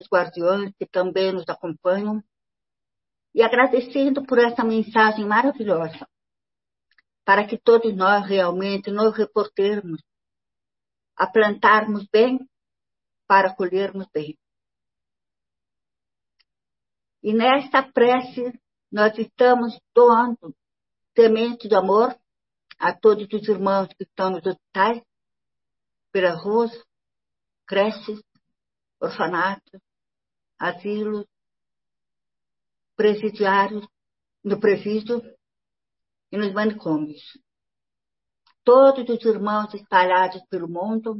anjos guardiões que também nos acompanham e agradecendo por essa mensagem maravilhosa, para que todos nós realmente nos reportermos a plantarmos bem para colhermos bem. E nesta prece nós estamos doando semente de amor a todos os irmãos que estão nos hospitais, pelas ruas, creches, orfanatos, asilos, presidiários, no presídio e nos manicômios. Todos os irmãos espalhados pelo mundo,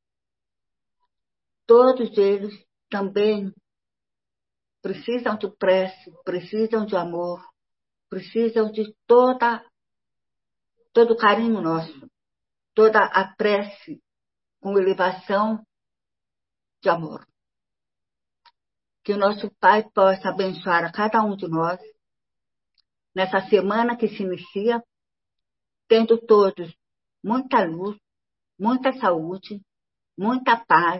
todos eles também precisam de prece, precisam de amor, precisam de todo o carinho nosso, toda a prece com elevação de amor. Que o nosso Pai possa abençoar a cada um de nós nessa semana que se inicia, tendo todos muita luz, muita saúde, muita paz,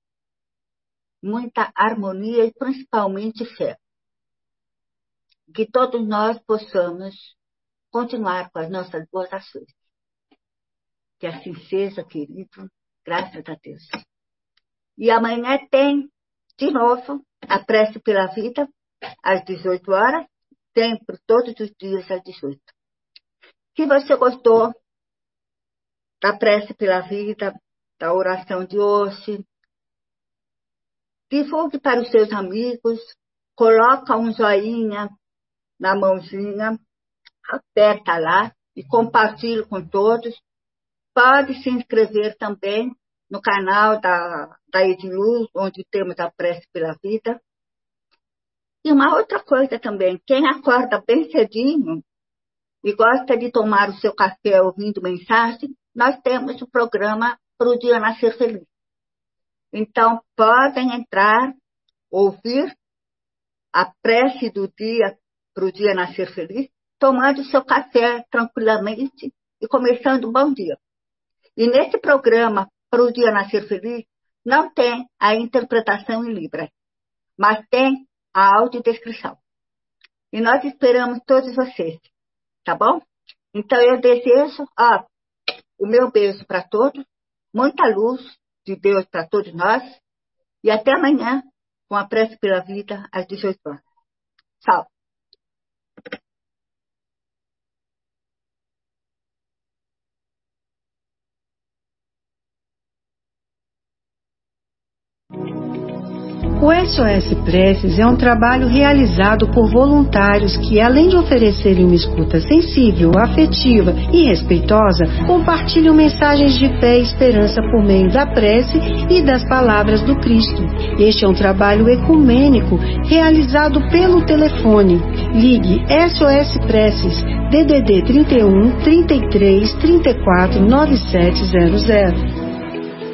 muita harmonia e principalmente fé. Que todos nós possamos continuar com as nossas boas ações. Que assim seja, querido, graças a Deus. E amanhã tem, de novo, a prece pela vida, às 18 horas, sempre, todos os dias, às 18. Se você gostou da prece pela vida, da oração de hoje, divulgue para os seus amigos, coloca um joinha na mãozinha, aperta lá e compartilhe com todos. Pode se inscrever também no canal da Ediluz, onde temos a prece pela vida. E uma outra coisa também, quem acorda bem cedinho e gosta de tomar o seu café ouvindo mensagem, nós temos o programa para o Dia Nascer Feliz. Então, podem entrar, ouvir a prece do dia para o Dia Nascer Feliz, tomando o seu café tranquilamente e começando um bom dia. E nesse programa para o Dia Nascer Feliz, não tem a interpretação em Libras, mas tem a audiodescrição. E nós esperamos todos vocês, tá bom? Então eu desejo o meu beijo para todos, muita luz de Deus para todos nós, e até amanhã com a prece pela vida às 18 horas. Tchau. O SOS Preces é um trabalho realizado por voluntários que, além de oferecerem uma escuta sensível, afetiva e respeitosa, compartilham mensagens de fé e esperança por meio da prece e das palavras do Cristo. Este é um trabalho ecumênico realizado pelo telefone. Ligue SOS Preces DDD 31 33 34 9700.